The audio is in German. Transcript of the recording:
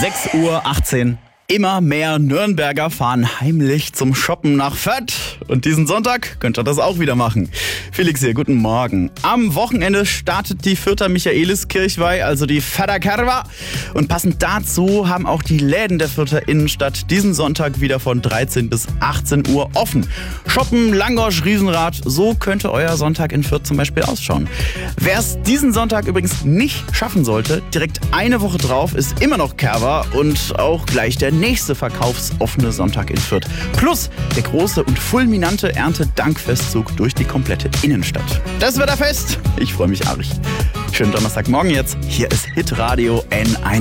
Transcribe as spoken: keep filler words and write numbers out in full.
sechs Uhr achtzehn. Immer mehr Nürnberger fahren heimlich zum Shoppen nach Fürth. Und diesen Sonntag könnt ihr das auch wieder machen. Felix hier, guten Morgen. Am Wochenende startet die Fürther Michaeliskirchweih, also die Fadakerwa. Und passend dazu haben auch die Läden der Fürther Innenstadt diesen Sonntag wieder von dreizehn bis achtzehn Uhr offen. Shoppen, Langosch, Riesenrad, so könnte euer Sonntag in Fürth zum Beispiel ausschauen. Wer es diesen Sonntag übrigens nicht schaffen sollte, direkt eine Woche drauf ist immer noch Kerwa und auch gleich der nächste verkaufsoffene Sonntag in Fürth. Plus der große und fulminante Erntedankfestzug durch die komplette Innenstadt. Das wird ein Fest. Ich freue mich arg. Schönen Donnerstagmorgen jetzt. Hier ist Hitradio N eins.